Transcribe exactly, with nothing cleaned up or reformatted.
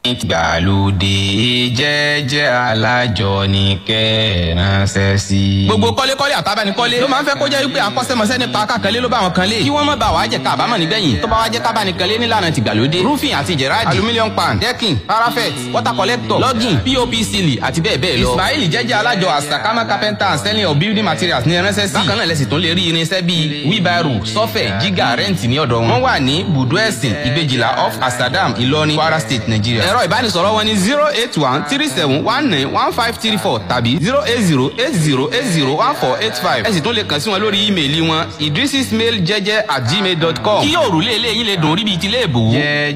ìgbàlódé jẹ́jẹ́ alájọni kẹ́ẹ̀ránṣẹ́ sí. gbogbo kọ́lékọ́lé àtàbánikọ́lé ló máa ń fẹ́ kó jẹ́ wípé akọ́ṣẹ́mọṣẹ́ nípa kákanlé ló bá wọn kan lé kí wọ́n má bàa wá jẹ́ kábàámọ̀ nígbẹ̀yìn tó bá wá jẹ́ kábàánikanlé nílànà tìgbàlódé roofing àti jẹ̀ráàdì aluminium pan decking parapet water collector logging pop seal àti bẹ́ẹ̀ bẹ́ẹ̀ lọ. Ismail jẹ́jẹ́ alájọ Asakama carpenter and selling of building materials ní ẹránṣẹ́ sí. bákan náà lẹ́sìn tún lè rí irinṣẹ́ bíi wheelbarrow sọ́fẹ̀ jígà rẹ́ǹtì ní ọ̀dọ̀ wọn. wọ́n wà ní bùdó ẹ̀sìn ìgbèjìlá off Asadam Ìlọrin Kwara State Nigeria. ẹ̀rọ ìbánisọ̀rọ̀ wọn ní zero eight one three seven one nine one five three four tàbí zero eight zero eight zero eight zero one four eight five. ẹ sì tún lè kàn sí wọn lórí ímeèlì wọn idrisismailjeje at gmail dot com. kí òrùlé ilé yín lè dùn rí bíi ti ilé ìbò.